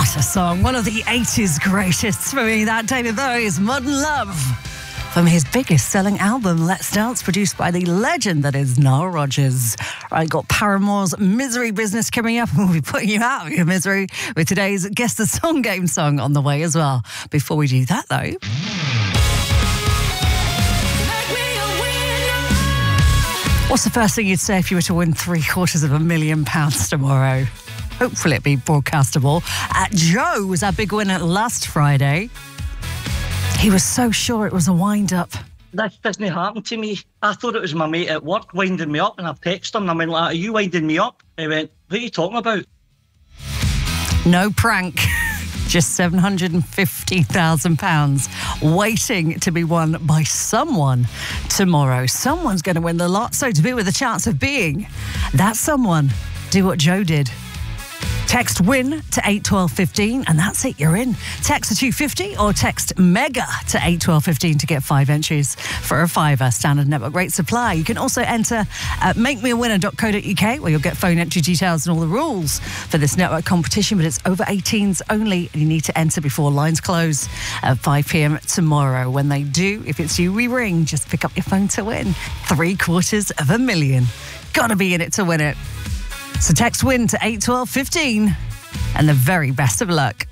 What a song. One of the 80s greatest for me that David Bowie's Modern Love. From his biggest selling album, Let's Dance, produced by the legend that is Nile Rodgers. Right, got Paramore's Misery Business coming up, and we'll be putting you out of your misery with today's Guess the Song Game song on the way as well. Before we do that, though... what's the first thing you'd say if you were to win £750,000 tomorrow? Hopefully it'd be broadcastable. Joe was our big winner last Friday. He was so sure it was a wind-up. This doesn't happen to me. I thought it was my mate at work winding me up, and I've texted him and I went, are you winding me up? He went, what are you talking about? No prank. Just £750,000 waiting to be won by someone tomorrow. Someone's going to win the lot, so to be with a chance of being that someone, do what Joe did. Text WIN to 81215 and that's it, you're in. Text to 250 or text MEGA to 81215 to get 5 entries for a £5 standard network rate supply. You can also enter at makemeawinner.co.uk where you'll get phone entry details and all the rules for this network competition, but it's over 18s only and you need to enter before lines close at 5 p.m. tomorrow. When they do, if it's you we ring, just pick up your phone to win $750,000. Gotta be in it to win it. So text WIN to 81215 and the very best of luck.